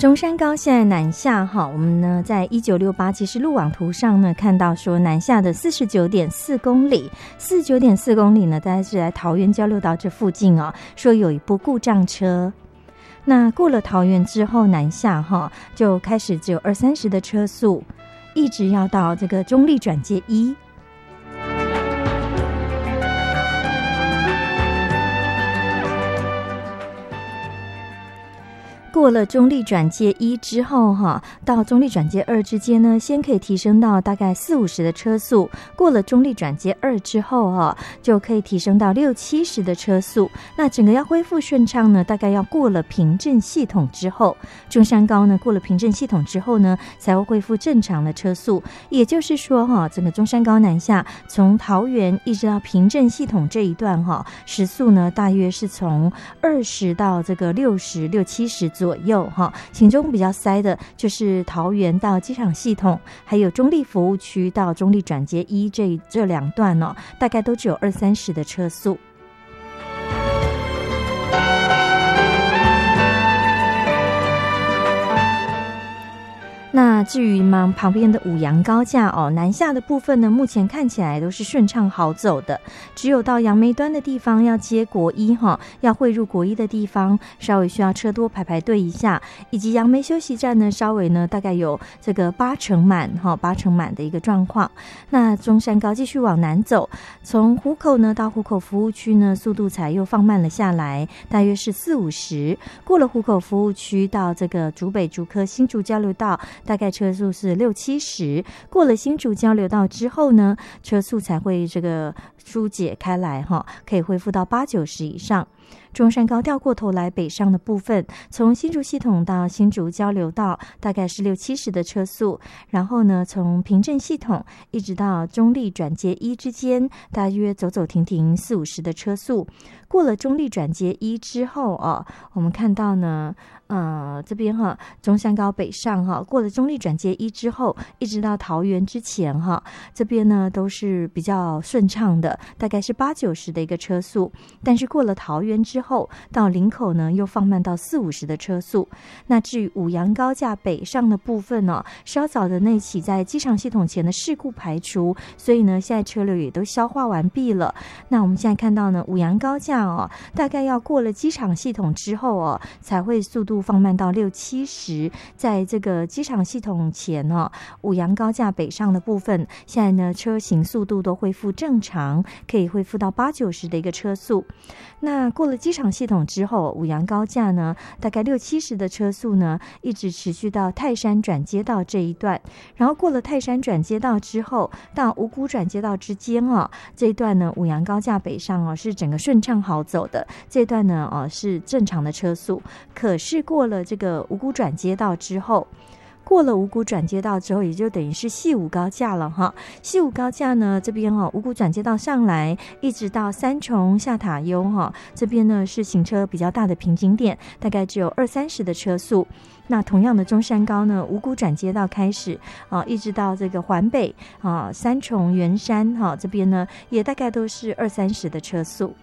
中山高现在南下哈，我们呢在1968其实路网图上呢看到说南下的49.4公里，49.4公里呢大概是在桃园交流道这附近哦，说有一部故障车。那过了桃园之后南下哈，就开始只有20-30的车速，一直要到这个中立转接1。过了中立转接1之后到中立转接2之间呢，先可以提升到大概40-50的车速，过了中立转接2之后就可以提升到60-70的车速。那整个要恢复顺畅呢，大概要过了平镇系统之后，中山高呢过了平镇系统之后呢，才会恢复正常的车速。也就是说整个中山高南下从桃园一直到平镇系统这一段时速呢大约是从20到这个60-70左右其中比较塞的就是桃园到机场系统，还有中立服务区到中立转接1这两段大概都只有20-30的车速。那至于旁边的五杨高架南下的部分呢，目前看起来都是顺畅好走的，只有到杨梅端的地方要接国一要汇入国一的地方稍微需要车多排队一下，以及杨梅休息站呢稍微呢大概有这个80%满的一个状况。那中山高继续往南走，从湖口呢到湖口服务区呢速度才又放慢了下来，大约是40-50。过了湖口服务区到这个竹北竹科新竹交流道，大概车速是60-70，过了新竹交流道之后呢，车速才会这个疏解开来可以恢复到80-90以上。中山高掉过头来北上的部分，从新竹系统到新竹交流道大概是60-70的车速，然后呢从平镇系统一直到中立转接1之间大约走走停停40-50的车速。过了中立转接1之后我们看到呢这边中山高北上过了中立转接1之后一直到桃园之前这边呢都是比较顺畅的，大概是80-90的一个车速。但是过了桃园之后到林口呢又放慢到40-50的车速。那至于五杨高架北上的部分稍早的那起在机场系统前的事故排除，所以呢现在车流也都消化完毕了。那我们现在看到呢五杨高架大概要过了机场系统之后才会速度放慢到60-70。在这个机场系统前五杨高架北上的部分，现在呢车行速度都恢复正常，可以恢复到80-90的一个车速。那过了机场系统之后，五杨高架呢大概60-70的车速呢一直持续到泰山转接道这一段，然后过了泰山转接道之后到五股转接道之间这一段呢五杨高架北上是整个顺畅好走的，这一段呢是正常的车速。可是过了这个五股转接道之后，过了五股转接道之后，也就等于是细五高架了细五高架呢这边五股转接道上来一直到三重下塔悠这边呢是行车比较大的瓶颈点，大概只有20-30的车速。那同样的中山高呢五股转接道开始一直到这个环北三重圆山这边呢也大概都是20-30的车速。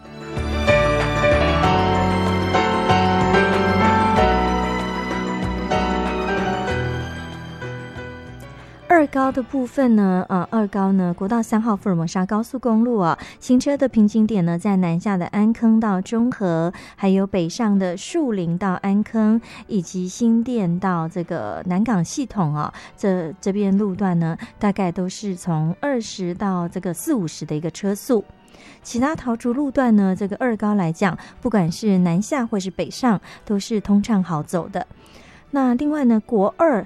二高的部分呢二高呢国道3号福尔摩沙高速公路行车的瓶颈点呢在南下的安坑到中和，还有北上的树林到安坑，以及新店到这个南港系统这边路段呢大概都是从20到这个40-50的一个车速。其他桃竹路段呢，这个二高来讲，不管是南下或是北上都是通畅好走的。那另外呢，国二